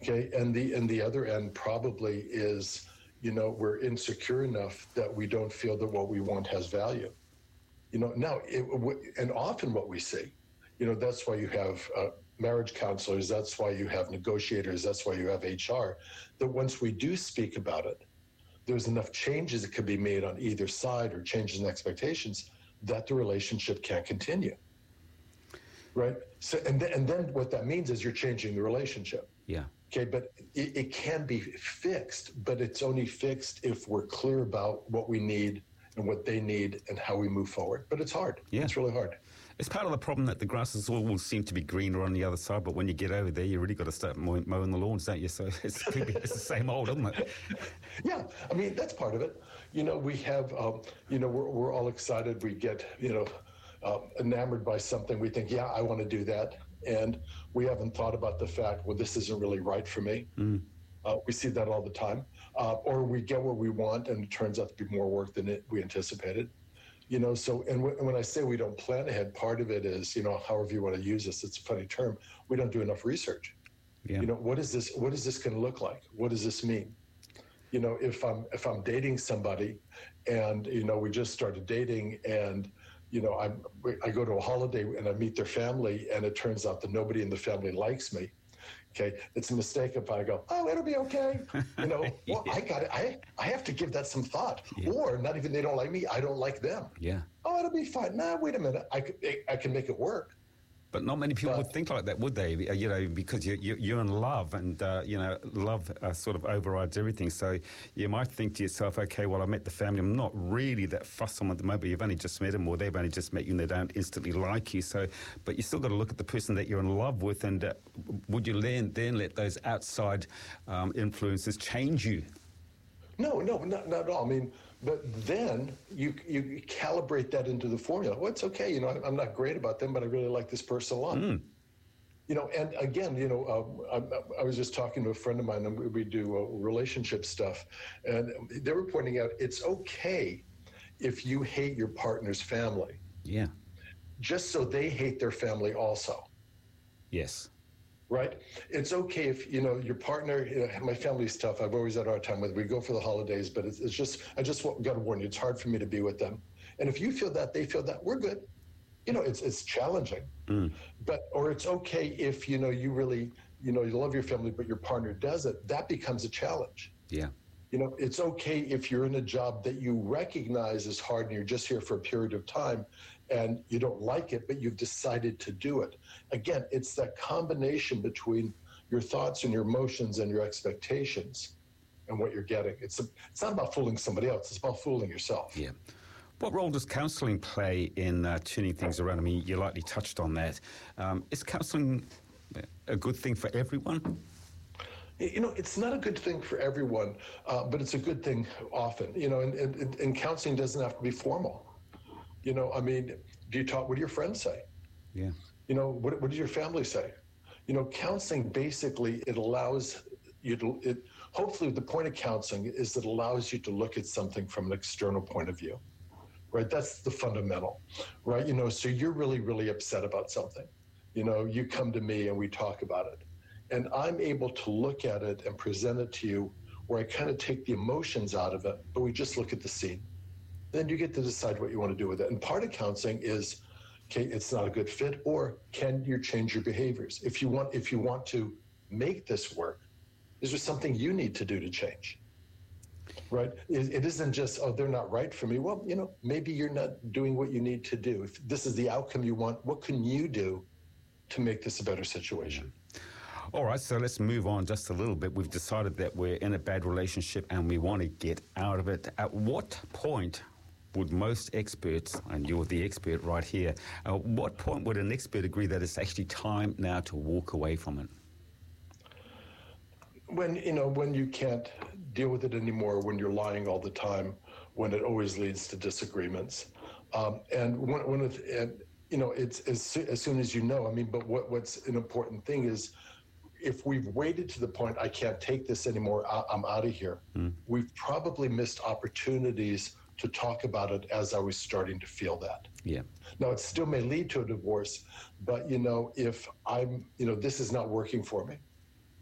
Okay, and the other end probably is, we're insecure enough that we don't feel that what we want has value. Now, and often what we see, that's why you have marriage counselors, that's why you have negotiators, that's why you have HR, that once we do speak about it, there's enough changes that could be made on either side or changes in expectations that the relationship can't continue. Right? So, and then what that means is you're changing the relationship. Yeah. Okay, but it can be fixed, but it's only fixed if we're clear about what we need and what they need and how we move forward. But it's hard. Yeah. It's really hard. It's part of the problem that the grasses all seem to be greener on the other side, but when you get over there, you really got to start mowing the lawns, don't you? So it's the same old, isn't it? Yeah, I mean, that's part of it. We have, we're all excited. We get, enamored by something. We think, yeah, I want to do that. And we haven't thought about the fact, well, this isn't really right for me. We see that all the time. Or we get what we want, and it turns out to be more work than we anticipated. So, and when I say we don't plan ahead, part of it is, however you want to use this, it's a funny term, we don't do enough research. Yeah. What is this going to look like? What does this mean? If I'm dating somebody and, we just started dating and, I go to a holiday and I meet their family and it turns out that nobody in the family likes me. Okay, it's a mistake if I go, oh, it'll be okay. Well, Yeah. I have to give that some thought. Yeah. Or not even they don't like me, I don't like them. Yeah. Oh, it'll be fine. Nah, wait a minute. I can make it work. But not many people would think like that, would they? Because you're in love, and love sort of overrides everything. So you might think to yourself, okay, well, I met the family. I'm not really that fussed on them. Maybe you've only just met them, or they've only just met you, and they don't instantly like you. So, but you still got to look at the person that you're in love with, and would you then let those outside influences change you? No, not at all. I mean, but then you calibrate that into the formula. Well, it's okay. I'm not great about them, but I really like this person a lot. And again, I was just talking to a friend of mine, and we do relationship stuff, and they were pointing out it's okay if you hate your partner's family. Yeah. Just so they hate their family also. Yes. Right? It's okay if, your partner, my family's tough. I've always had a hard time with it. We go for the holidays, but it's just, I just got to warn you, it's hard for me to be with them. And if you feel that, they feel that, we're good. It's challenging. Or it's okay if, you really, you love your family, but your partner doesn't. That becomes a challenge. Yeah. It's okay if you're in a job that you recognize is hard and you're just here for a period of time and you don't like it, but you've decided to do it. Again, it's that combination between your thoughts and your emotions and your expectations and what you're getting. It's not about fooling somebody else. It's about fooling yourself. Yeah. What role does counselling play in turning things around? I mean, you lightly touched on that. Is counselling a good thing for everyone? It's not a good thing for everyone, but it's a good thing often, and counseling doesn't have to be formal. I mean, do you talk, what do your friends say? Yeah. What does your family say? Counseling basically, it allows you to, hopefully the point of counseling is it allows you to look at something from an external point of view, right? That's the fundamental, right? So you're really, really upset about something. You come to me and we talk about it. And I'm able to look at it and present it to you where I kind of take the emotions out of it, but we just look at the scene. Then you get to decide what you want to do with it. And part of counseling is, okay, it's not a good fit, or can you change your behaviors? If you want to make this work, is there something you need to do to change? Right? It isn't just, oh, they're not right for me. Well, maybe you're not doing what you need to do. If this is the outcome you want, what can you do to make this a better situation? All right, so let's move on just a little bit. We've decided that we're in a bad relationship and we want to get out of it. At what point would most experts, and you're the expert right here, at what point would an expert agree that it's actually time now to walk away from it? When you can't deal with it anymore, when you're lying all the time, when it always leads to disagreements, it's as soon as but what's an important thing is, if we've waited to the point, I can't take this anymore, I'm out of here, we've probably missed opportunities to talk about it as I was starting to feel that. Yeah. Now, it still may lead to a divorce, but, if I'm, this is not working for me,